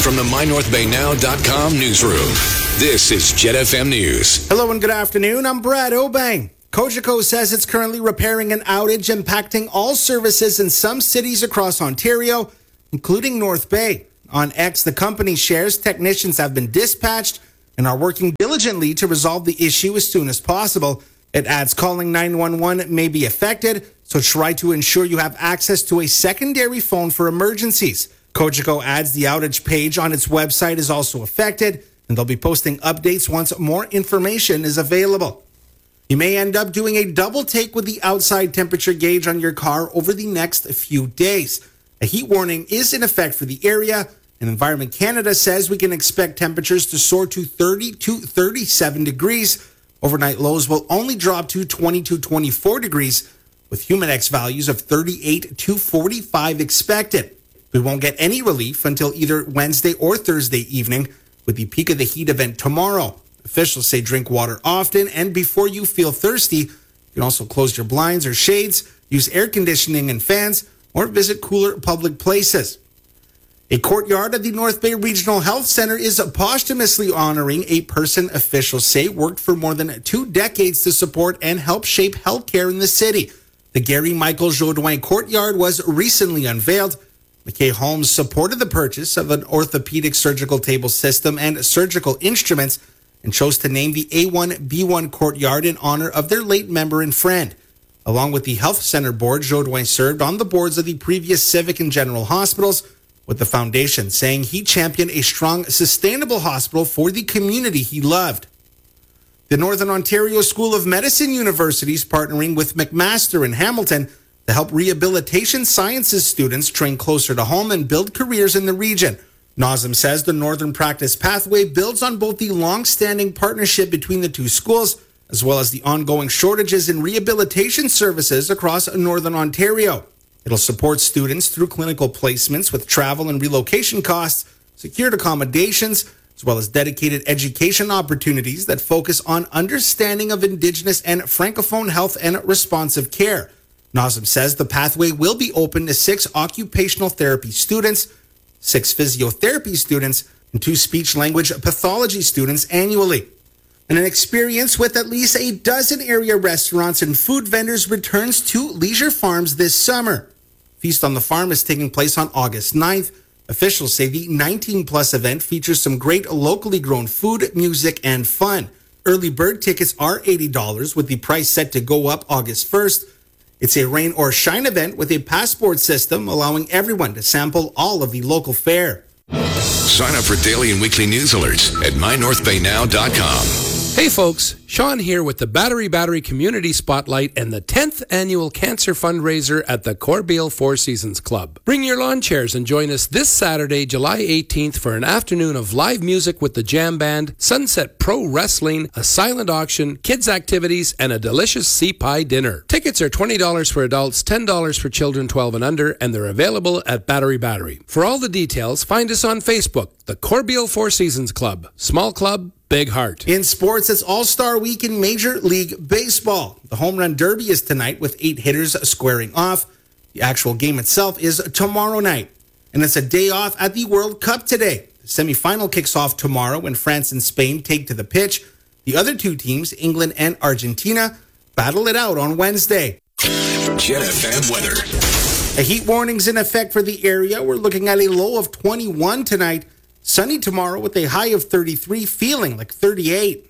from the MyNorthBayNow.com newsroom. This is Jet FM News. Hello and good afternoon. I'm Brad Obang. Cogeco says it's currently repairing an outage impacting all services in some cities across Ontario, including North Bay. On X, the company shares technicians have been dispatched and are working diligently to resolve the issue as soon as possible. It adds calling 911 may be affected, so try to ensure you have access to a secondary phone for emergencies. Cogeco adds the outage page on its website is also affected, and they'll be posting updates once more information is available. You may end up doing a double take with the outside temperature gauge on your car over the next few days. A heat warning is in effect for the area, and Environment Canada says we can expect temperatures to soar to 30 to 37 degrees. Overnight lows will only drop to 20 to 24 degrees, with Humidex values of 38 to 45 expected. We won't get any relief until either Wednesday or Thursday evening, with the peak of the heat event tomorrow. Officials say drink water often, and before you feel thirsty, you can also close your blinds or shades, use air conditioning and fans, or visit cooler public places. A courtyard at the North Bay Regional Health Center is posthumously honoring a person officials say worked for more than 2 decades to support and help shape healthcare in the city. The Gary Michael Jodoin Courtyard was recently unveiled. McKay Holmes supported the purchase of an orthopedic surgical table system and surgical instruments and chose to name the A1B1 Courtyard in honor of their late member and friend. Along with the Health Center Board, Jodoin served on the boards of the previous Civic and General Hospitals, with the foundation saying he championed a strong, sustainable hospital for the community he loved. The Northern Ontario School of Medicine University is partnering with McMaster in Hamilton to help rehabilitation sciences students train closer to home and build careers in the region. Nazem says the Northern Practice Pathway builds on both the long-standing partnership between the two schools, as well as the ongoing shortages in rehabilitation services across Northern Ontario. It'll support students through clinical placements with travel and relocation costs, secured accommodations, as well as dedicated education opportunities that focus on understanding of Indigenous and Francophone health and responsive care. Nazem says the pathway will be open to 6 occupational therapy students, 6 physiotherapy students, and 2 speech-language pathology students annually. And an experience with at least a dozen area restaurants and food vendors returns to Leisure Farms this summer. Feast on the Farm is taking place on August 9th. Officials say the 19-plus event features some great locally grown food, music, and fun. Early bird tickets are $80, with the price set to go up August 1st. It's a rain or shine event with a passport system allowing everyone to sample all of the local fare. Sign up for daily and weekly news alerts at MyNorthBayNow.com. Hey folks, Sean here with the Battery Community Spotlight and the 10th Annual Cancer Fundraiser at the Corbeil Four Seasons Club. Bring your lawn chairs and join us this Saturday, July 18th for an afternoon of live music with the Jam Band, Sunset Pro Wrestling, a silent auction, kids activities, and a delicious sea pie dinner. Tickets are $20 for adults, $10 for children 12 and under, and they're available at Battery. For all the details, find us on Facebook, the Corbeil Four Seasons Club. Small club, big heart. In sports, it's All-Star Week in Major League Baseball. The Home Run Derby is tonight with 8 hitters squaring off. The actual game itself is tomorrow night. And it's a day off at the World Cup today. The semifinal kicks off tomorrow when France and Spain take to the pitch. The other 2 teams, England and Argentina, battle it out on Wednesday. Jet FM weather. A heat warning's in effect for the area. We're looking at a low of 21 tonight. Sunny tomorrow with a high of 33, feeling like 38.